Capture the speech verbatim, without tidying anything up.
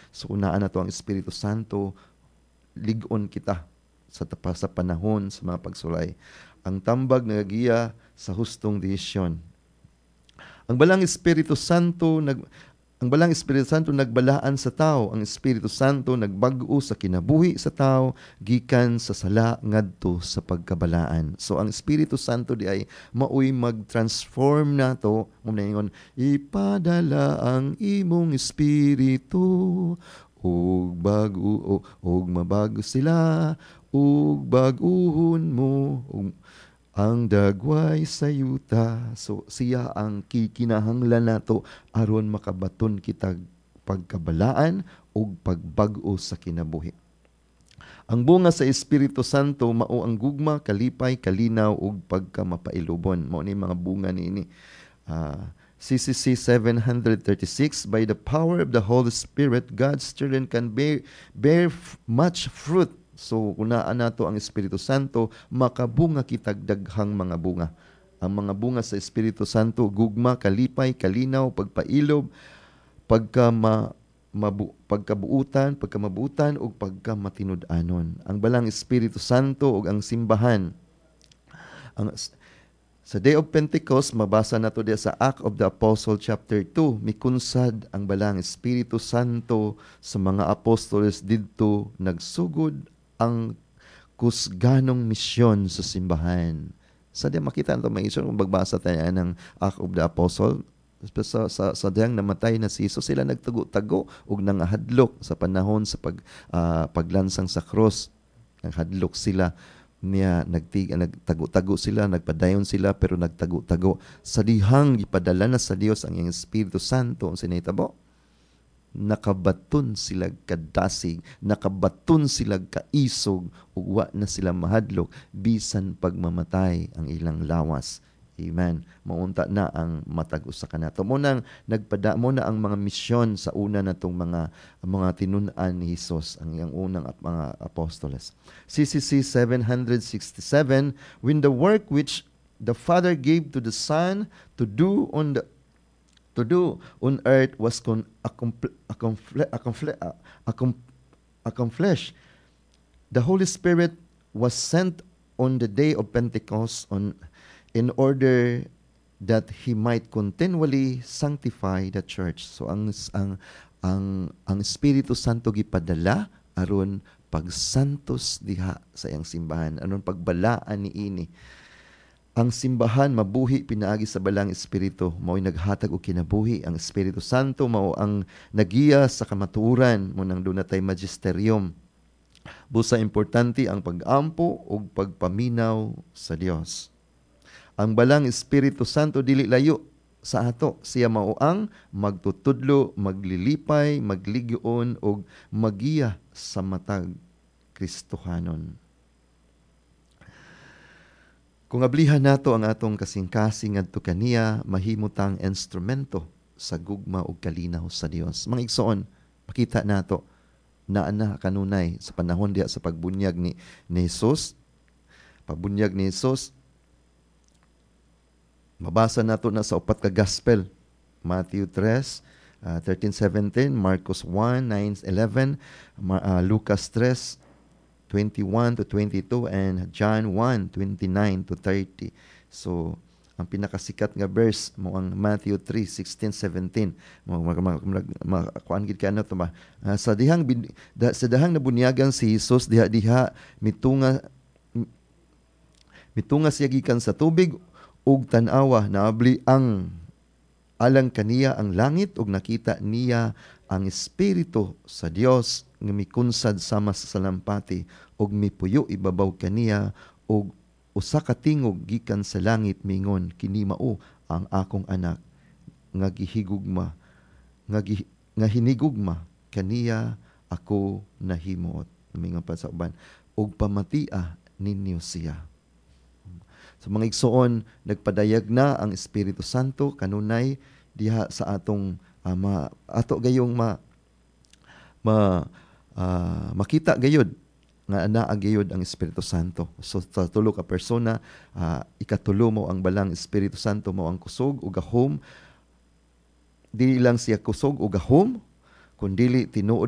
So unaan na to ang Espiritu Santo, ligon kita sa tapa sa panahon sa mga pagsulay. Ang tambag nagagiya sa hustong desisyon. Ang balang Espiritu Santo nag ang balang Espiritu Santo nagbalaan sa tao. Ang Espiritu Santo nagbag-o sa kinabuhi sa tao gikan sa sala ngadto sa pagkabalaan. So ang Espiritu Santo di ay maoy mag-transform nato, mo ingon, ipadala ang imong espiritu ug bago ug mabago sila ug baguhon mo ug ang dagway sa yuta. So siya ang kikinahanglan nato aron makabaton kita pagkabalaan ug pagbag-o sa kinabuhi. Ang bunga sa Espiritu Santo mao ang gugma, kalipay, kalinaw ug pagkamapailubon. Mao ni mga bunga niini. Uh, C C C seven thirty-six, by the power of the Holy Spirit, God's children can bear, bear f- much fruit. So, unaan nato ang Espiritu Santo, makabunga kitag daghang mga bunga. Ang mga bunga sa Espiritu Santo, gugma, kalipay, kalinaw, pagpailob, pagka ma, mabu, pagkabuutan, pagkamabuutan, o pagkamatinud-anon. Ang balang Espiritu Santo o ang simbahan. Ang, sa Day of Pentecost, mabasa nato diya sa Act of the Apostle chapter two, mikunsad ang balang Espiritu Santo sa mga apostoles didto nagsugod ang kusganong misyon sa simbahan. Sa diyan makita nato may isyon kung magbasa tayo ng Act of the Apostle, sa sa, sa diyang namatay na si Jesus, sila nagtago-tago ug nangahadlok sa panahon sa pag uh, paglansang sa cross. Naghadlok sila niya, nagtig nagtago-tago sila, nagpadayon sila pero nagtago-tago. Sa dihang ipadala na sa Dios ang iyang Espiritu Santo, ang sinahitabo, nakabaton sila kadasig, nakabaton sila kaisog, ug wa na sila mahadlok bisan pagmamatay ang ilang lawas. Amen. Maunta na ang matag usa kanato. Mo nang nagpada mo na ang mga misyon sa una natong mga mga tinun-an ni Hesus, ang iyang unang at mga apostoles. C C C seven sixty-seven, when the work which the Father gave to the Son to do on the to do on earth was con, accompli, accompli, accompli, accompli, accomplished, the Holy Spirit was sent on the day of Pentecost on in order that He might continually sanctify the church. So ang ang ang ang Espiritu Santo gipadala aron pagsantos diha sa iyang simbahan, aron pagbalaan niini. Ang simbahan mabuhi pinaagi sa balang Espiritu, mao'y naghatag og kinabuhi. Ang Espiritu Santo mao ang nagiya sa kamatuoran, mo nang dunay magisterium. Busa importante ang pag-ampo ug pagpaminaw sa Dios. Ang balang Espiritu Santo dili layo sa ato. Siya mao ang magtutudlo, maglilipay, magligyoon ug magiya sa matag Kristohanon. Kung ablihan nato ang atong kasing-kasing ngadto kaniya, mahimutang instrumento sa gugma ug kalinaw sa Dios. Mga igsoon, makita nato na ana kanunay sa panahon diha sa pagbunyag ni ni Jesus, pagbunyag ni Jesus. Mabasa nato na sa upat ka gospel, Matthew three, uh, thirteen seventeen, Marcos one, nine eleven, Ma- uh, Lucas three, twenty-one to twenty-two, and John one, twenty-nine to thirty. So, ang pinakasikat nga verse mo ang Matthew three, sixteen, seventeen. Makuan gid kano to ba? Uh, sa dihang da, sa dihang nabunyagan si Jesus diha diha mitunga mitunga siya gikan sa tubig ug tan-awa naabli ang alang kaniya ang langit ug nakita niya ang Espiritu sa Dios nga mikunsad sama sa salampati ug mipuyo ibabaw kaniya ug usa ka tingog gikan sa langit mingon, kini mao ang akong anak nga gihigugma nga, gi, nga hinigugma kaniya ako nahimuot. Mingon pa sa uban, ug pamatia ninyo siya. Sa so, mga igsoon, nagpadayag na ang Espiritu Santo kanunay diha sa atong uh, ma, ato gayong ma, ma uh, makita gayud nga anaa gayud ang Espiritu Santo. So sa tulo ka persona, uh, ikatulo mo ang balang Espiritu Santo mo ang kusog ug gahom. Dili lang siya kusog ug gahom, kundi tinuod